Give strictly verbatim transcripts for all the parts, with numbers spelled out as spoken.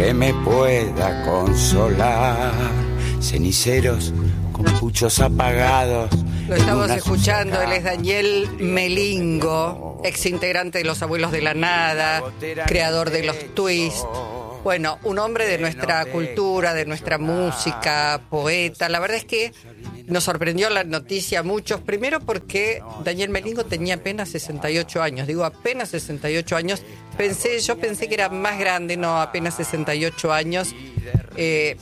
que me pueda consolar. Ceniceros con puchos apagados. Lo estamos escuchando, él es Daniel Melingo, ex integrante de Los Abuelos de la Nada, creador de los Twists. Bueno, un hombre de nuestra cultura, de nuestra música, poeta. La verdad es que nos sorprendió la noticia a muchos. Primero porque Daniel Melingo tenía apenas sesenta y ocho años. Digo, apenas sesenta y ocho años. Pensé, yo pensé que era más grande, no, apenas sesenta y ocho años. Eh,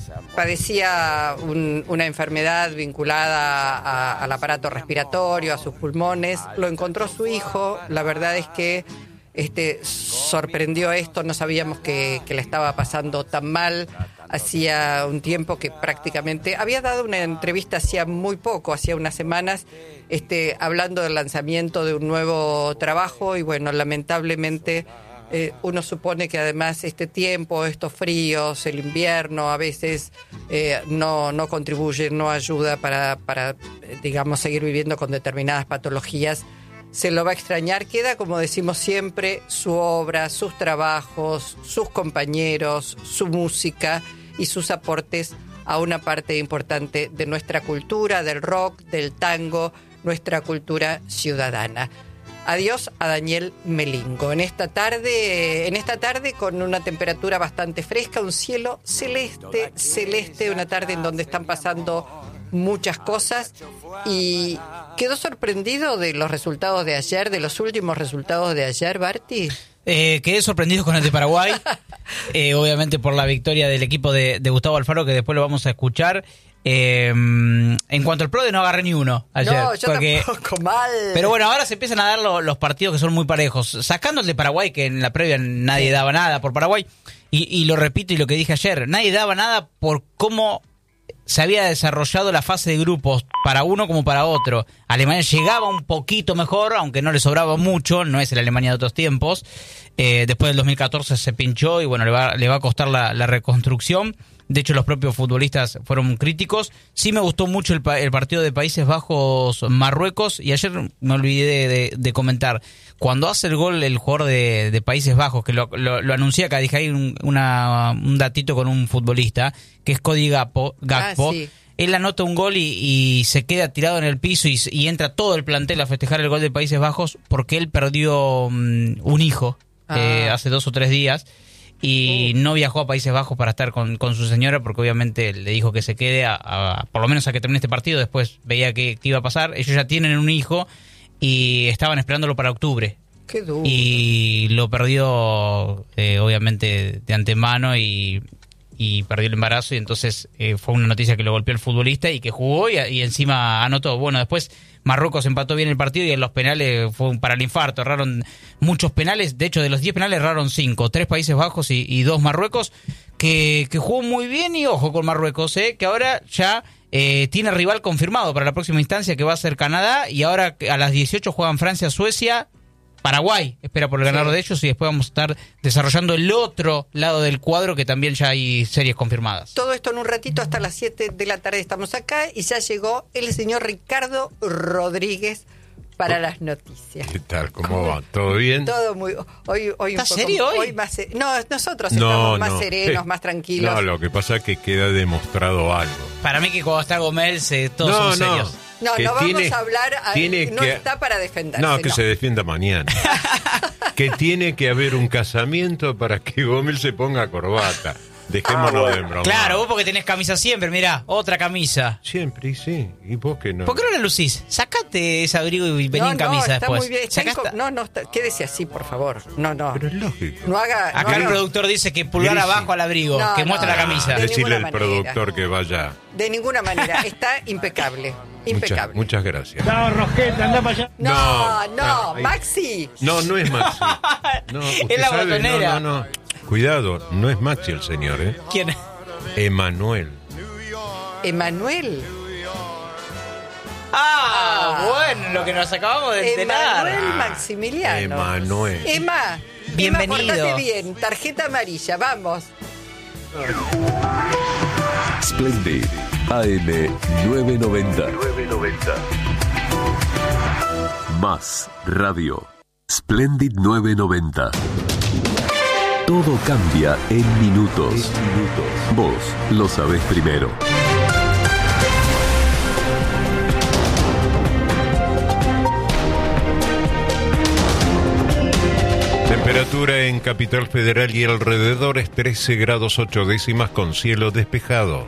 padecía un, una enfermedad vinculada a, al aparato respiratorio, a sus pulmones. Lo encontró su hijo. La verdad es que Este, sorprendió esto, no sabíamos que, que le estaba pasando tan mal. Hacía un tiempo que prácticamente había dado una entrevista hacía muy poco, hacía unas semanas, este, hablando del lanzamiento de un nuevo trabajo y bueno, lamentablemente eh, uno supone que además este tiempo, estos fríos, el invierno a veces eh, no, no contribuye, no ayuda para, para, digamos, seguir viviendo con determinadas patologías. Se lo va a extrañar, queda, como decimos siempre, su obra, sus trabajos, sus compañeros, su música y sus aportes a una parte importante de nuestra cultura, del rock, del tango, nuestra cultura ciudadana. Adiós a Daniel Melingo. En esta tarde, en esta tarde con una temperatura bastante fresca, un cielo celeste, celeste, una tarde en donde están pasando muchas cosas. Y quedó sorprendido de los resultados de ayer, de los últimos resultados de ayer, Barty. Eh, quedé sorprendido con el de Paraguay, eh, obviamente por la victoria del equipo de, de Gustavo Alfaro, que después lo vamos a escuchar. Eh, en cuanto al PRODE no agarré ni uno ayer. No, yo porque, tampoco, mal. Pero bueno, ahora se empiezan a dar lo, los partidos que son muy parejos. Sacando el de Paraguay, que en la previa nadie sí. daba nada por Paraguay. Y, y lo repito y lo que dije ayer, nadie daba nada por cómo se había desarrollado la fase de grupos para uno como para otro. Alemania llegaba un poquito mejor, aunque no le sobraba mucho, no es el Alemania de otros tiempos. Eh, después del dos mil catorce se pinchó y bueno, le va, le va a costar la, la reconstrucción. De hecho, los propios futbolistas fueron críticos. Sí me gustó mucho el, el partido de Países Bajos-Marruecos. Y ayer me olvidé de, de, de comentar. Cuando hace el gol el jugador de, de Países Bajos, que lo, lo, lo anuncia acá, dije ahí un, una, un datito con un futbolista, que es Cody Gakpo. Gakpo. Ah, sí. Él anota un gol y, y se queda tirado en el piso y, y entra todo el plantel a festejar el gol de Países Bajos porque él perdió um, un hijo ah. eh, hace dos o tres días. Y no viajó a Países Bajos para estar con, con su señora porque obviamente le dijo que se quede a, a, por lo menos a que termine este partido. Después veía qué iba a pasar. Ellos ya tienen un hijo y estaban esperándolo para octubre. Qué duro. Y lo perdió eh, obviamente de antemano y, y perdió el embarazo y entonces eh, fue una noticia que lo golpeó el futbolista y que jugó y, y encima anotó. Bueno, después Marruecos empató bien el partido y en los penales fue un para el infarto. Erraron muchos penales. De hecho, de los diez penales erraron cinco. Tres Países Bajos y, y dos Marruecos, que, que jugó muy bien. Y ojo con Marruecos, ¿eh? Que ahora ya eh, tiene rival confirmado para la próxima instancia, que va a ser Canadá. Y ahora a las dieciocho juegan Francia, Suecia, Paraguay espera por el ganador sí. de ellos y después vamos a estar desarrollando el otro lado del cuadro que también ya hay series confirmadas. Todo esto en un ratito, hasta las siete de la tarde estamos acá y ya llegó el señor Ricardo Rodríguez para oh. las noticias. ¿Qué tal? ¿Cómo, ¿Cómo va? ¿Todo bien? Todo muy... Hoy, hoy ¿Estás un poco, serio hoy? hoy más, no, nosotros no, estamos más no. serenos, más tranquilos. No, lo que pasa es que queda demostrado algo. Para mí que cuando está Gómez eh, todos no, somos no. serios. No, que no vamos tiene, a hablar, a, no que, está para defenderse. No, que no. se defienda mañana. Que tiene que haber un casamiento para que Gómez se ponga corbata. Dejémonos ah, bueno. de broma. Claro, vos porque tenés camisa siempre, mirá, otra camisa. Siempre, y sí. ¿Y vos que no? ¿Por qué no la lucís? Sacate ese abrigo y vení no, en camisa no, está después. Muy bien. Está inco- no, no, está, quédese así, por favor. No, no. Pero es lógico. No haga, Acá no el haga... productor dice que pulgar sí. abajo al abrigo, no, que no, muestre no, la camisa. de Decirle al manera. productor que vaya. De ninguna manera. Está impecable. Impecable. Muchas, muchas gracias. No, Rosqueta, anda para allá. No, No, no, no Maxi. No, no es Maxi. No, usted es la sabe, botonera. No, no, no. Cuidado, no es Maxi el señor, ¿eh? ¿Quién es? Emanuel. Emanuel. Ah, ah, bueno, lo que nos acabamos de enterar. Emanuel Maximiliano. Emanuel. Emma, bienvenido. Emma, portate bien. Tarjeta amarilla, vamos. Splendid A M nueve noventa. Más Radio. Splendid nueve noventa. Todo cambia en minutos. Vos lo sabés primero. Temperatura en Capital Federal y alrededores trece grados ocho décimas con cielo despejado.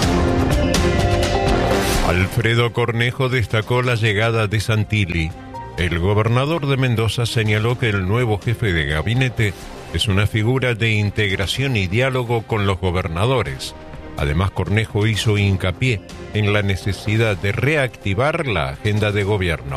Alfredo Cornejo destacó la llegada de Santilli. El gobernador de Mendoza señaló que el nuevo jefe de gabinete es una figura de integración y diálogo con los gobernadores. Además, Cornejo hizo hincapié en la necesidad de reactivar la agenda de gobierno.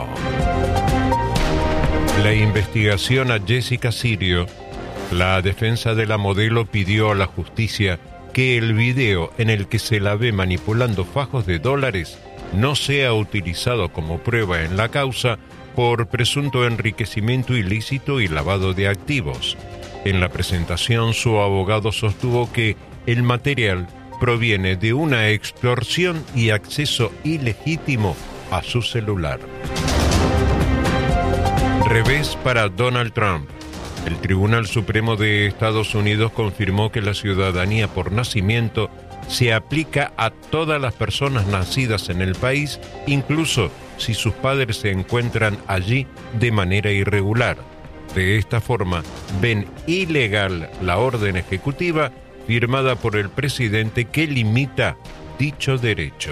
La investigación a Jessica Sirio. La defensa de la modelo pidió a la justicia que el video en el que se la ve manipulando fajos de dólares no sea utilizado como prueba en la causa por presunto enriquecimiento ilícito y lavado de activos. En la presentación, su abogado sostuvo que el material proviene de una extorsión y acceso ilegítimo a su celular. Revés para Donald Trump. El Tribunal Supremo de Estados Unidos confirmó que la ciudadanía por nacimiento se aplica a todas las personas nacidas en el país, incluso si sus padres se encuentran allí de manera irregular. De esta forma, ven ilegal la orden ejecutiva firmada por el presidente que limita dicho derecho.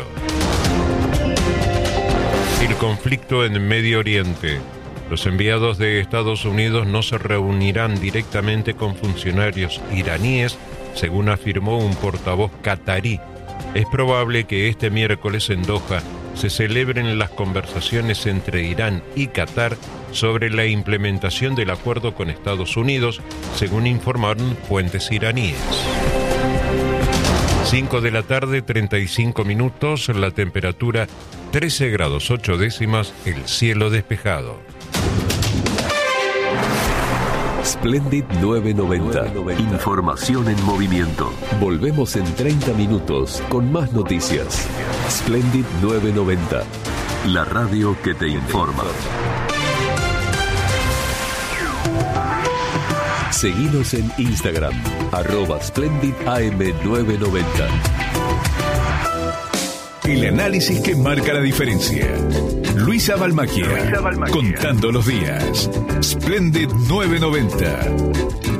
El conflicto en Medio Oriente. Los enviados de Estados Unidos no se reunirán directamente con funcionarios iraníes, según afirmó un portavoz catarí. Es probable que este miércoles en Doha se celebren las conversaciones entre Irán y Qatar sobre la implementación del acuerdo con Estados Unidos, según informaron fuentes iraníes. cinco de la tarde, treinta y cinco minutos, la temperatura trece grados ocho décimas, el cielo despejado. Splendid novecientos noventa. Información en movimiento. Volvemos en treinta minutos con más noticias. Splendid novecientos noventa. La radio que te informa. Seguinos en Instagram, arroba Splendid A M novecientos noventa. El análisis que marca la diferencia. Luisa Balmacchia, contando los días. Splendid novecientos noventa.